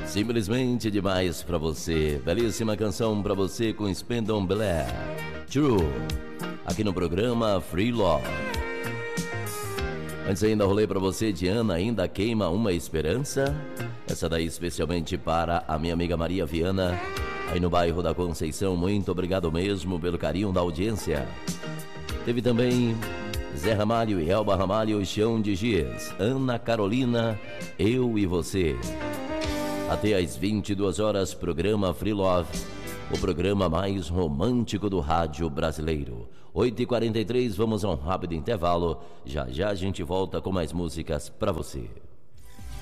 Simplesmente demais pra você. Belíssima canção pra você com Spandau Ballet. True. Aqui no programa Free Love. Antes ainda rolei pra você, Diana, ainda queima uma esperança. Essa daí especialmente para a minha amiga Maria Viana, aí no bairro da Conceição. Muito obrigado mesmo pelo carinho da audiência. Teve também Zé Ramalho e Elba Ramalho, Chão de Giz. Ana Carolina, Eu e Você. Até às 22 horas, programa Free Love, o programa mais romântico do rádio brasileiro. 8h43, vamos a um rápido intervalo. Já já a gente volta com mais músicas pra você.